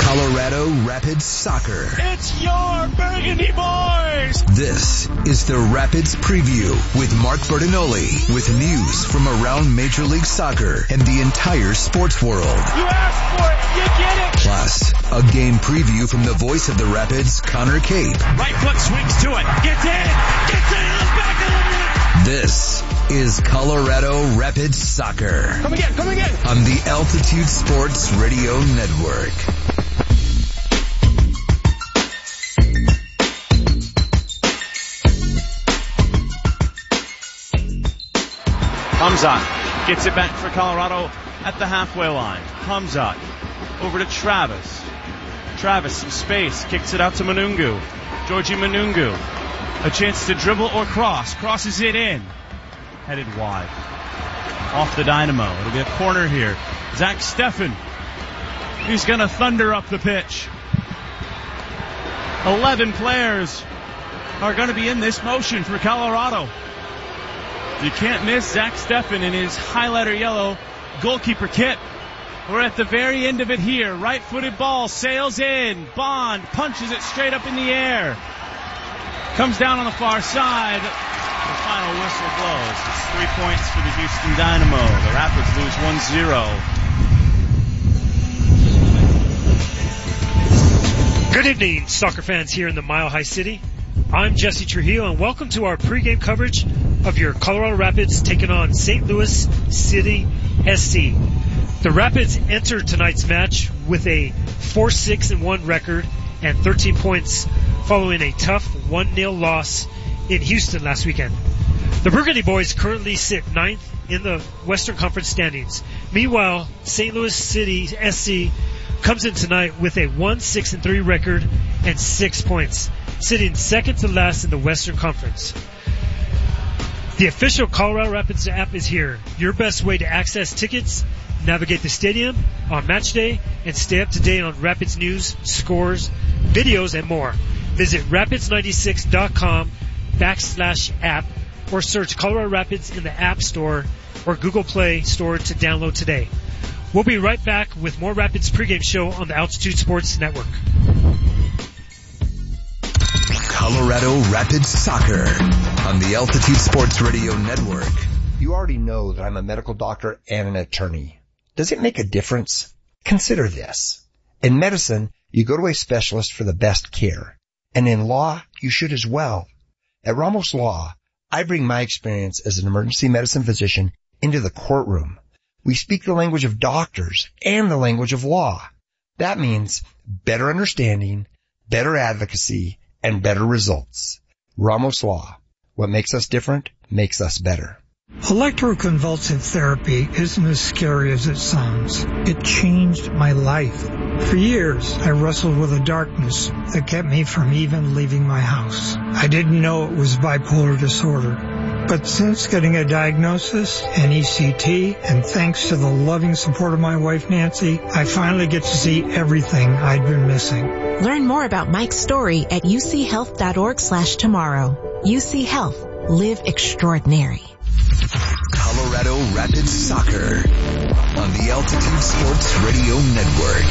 Colorado Rapids Soccer. It's your Burgundy Boys! This is the Rapids Preview with Mark Bertinoli, with news from around Major League Soccer and the entire sports world. You asked for it, you get it! Plus, a game preview from the voice of the Rapids, Connor Cape. Right foot swings to it, gets in, the back of the net! This is Colorado Rapids Soccer. Come again! On the Altitude Sports Radio Network. Hamzat gets it back for Colorado at the halfway line. Hamzat over to Travis. Travis, some space, kicks it out to Manungu. Georgie Manungu, a chance to dribble or crosses it in. Headed wide. Off the dynamo. It'll be a corner here. Zach Steffen. He's going to thunder up the pitch. 11 players are going to be in this motion for Colorado. You can't miss Zach Steffen in his highlighter yellow goalkeeper kit. We're at the very end of it here. Right-footed ball sails in. Bond punches it straight up in the air. Comes down on the far side. The final whistle blows. It's 3 points for the Houston Dynamo. The Rapids lose 1-0. Good evening, soccer fans here in the Mile High City. I'm Jesse Trujillo, and welcome to our pregame coverage of your Colorado Rapids taking on St. Louis City SC. The Rapids enter tonight's match with a 4-6-1 record and 13 points following a tough 1-0 loss in Houston last weekend. The Burgundy Boys currently sit 9th in the Western Conference standings. Meanwhile, St. Louis City SC comes in tonight with a 1-6-3 record and 6 points, sitting second to last in the Western Conference. The official Colorado Rapids app is here, your best way to access tickets, navigate the stadium on match day, and stay up to date on Rapids news, scores, videos, and more. Visit rapids96.com/app or search Colorado Rapids in the App Store or Google Play Store to download today. We'll be right back with more Rapids pregame show on the Altitude Sports Network. Colorado Rapids Soccer on the Altitude Sports Radio Network. You already know that I'm a medical doctor and an attorney. Does it make a difference? Consider this. In medicine, you go to a specialist for the best care. And in law, you should as well. At Ramos Law, I bring my experience as an emergency medicine physician into the courtroom. We speak the language of doctors and the language of law. That means better understanding, better advocacy, and better results. Ramos Law. What makes us different makes us better. Electroconvulsive therapy isn't as scary as it sounds. It changed my life. For years, I wrestled with a darkness that kept me from even leaving my house. I didn't know it was bipolar disorder. But since getting a diagnosis, an ECT, and thanks to the loving support of my wife Nancy, I finally get to see everything I'd been missing. Learn more about Mike's story at uchealth.org/tomorrow. UC Health. Live extraordinary. Colorado Rapids Soccer on the Altitude Sports Radio Network.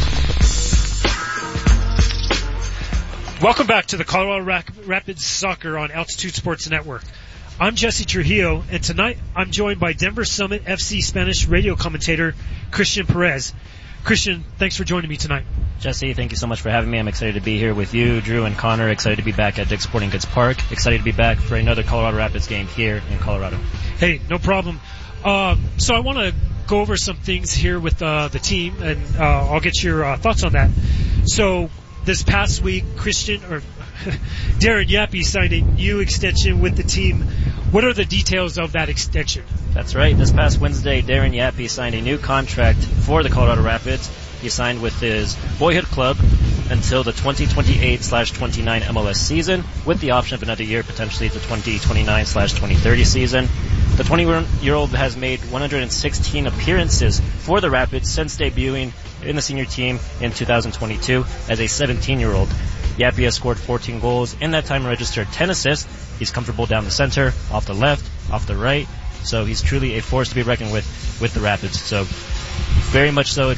Welcome back to the Colorado Rapids Soccer on Altitude Sports Network. I'm Jesse Trujillo, and tonight I'm joined by Denver Summit FC Spanish radio commentator Christian Perez. Christian, thanks for joining me tonight. Jesse, thank you so much for having me. I'm excited to be here with you, Drew, and Connor. Excited to be back at Dick's Sporting Goods Park. Excited to be back for another Colorado Rapids game here in Colorado. Hey, no problem. So I want to go over some things here with the team, and I'll get your thoughts on that. So this past week, Darren Yappy signed a new extension with the team. What are the details of that extension? That's right. This past Wednesday, Darren Yappy signed a new contract for the Colorado Rapids. He signed with his boyhood club until the 2028/29 MLS season, with the option of another year, potentially the 2029/2030 season. The 21-year-old has made 116 appearances for the Rapids since debuting in the senior team in 2022 as a 17-year-old. Yappy has scored 14 goals, in that time registered 10 assists. He's comfortable down the center, off the left, off the right. So he's truly a force to be reckoned with the Rapids. So very much so